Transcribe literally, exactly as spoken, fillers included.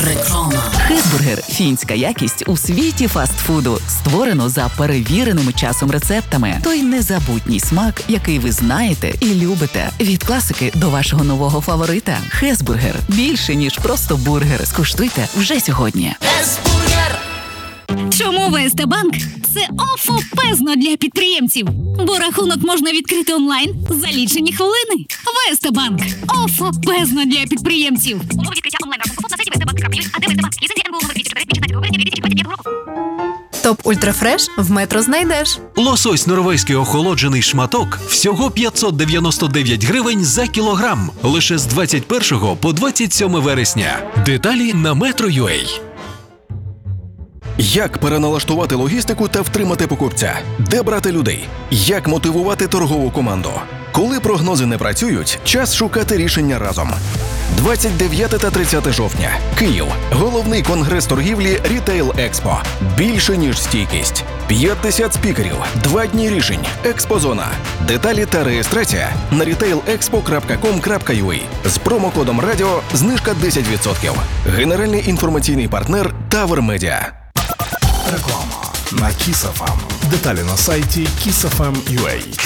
Реклама. Хезбургер – фінська якість у світі фастфуду. Створено за перевіреними часом рецептами. Той незабутній смак, який ви знаєте і любите. Від класики до вашого нового фаворита. Хезбургер – більше, ніж просто бургер. Скуштуйте вже сьогодні. Хезбургер. Чому ВСТ-банк – це офопезно для підприємців? Бо рахунок можна відкрити онлайн за лічені хвилини. ВСТ-банк – офопезно для підприємців. Умови відкриття онлайн-рахунку на сайті вестбанк крапка ю а, АД ВСТ-банк. Ліцензія ен бе у номер двісті чотири від шістнадцятого грудня дві тисячі двадцять п'ятого року. Топ Ультрафреш в Метро знайдеш. Лосось норвезький охолоджений шматок всього п'ятсот дев'яносто дев'ять гривень за кілограм. Лише з двадцять першого по двадцять сьоме вересня. Деталі на метро крапка ю а. Як переналаштувати логістику та втримати покупця? Де брати людей? Як мотивувати торгову команду? Коли прогнози не працюють, час шукати рішення разом. двадцять дев'яте та тридцяте жовтня. Київ. Головний конгрес торгівлі Retail Експо. Більше, ніж стійкість. п'ятдесят спікерів. Два дні рішень. Експозона. Деталі та реєстрація на рітейл експо крапка ком крапка ю а. З промокодом радіо знижка десять відсотків. Генеральний інформаційний партнер Тавер Медіа. Реклама на Kiss еф ем. Деталі на сайті кіс еф ем крапка ю а.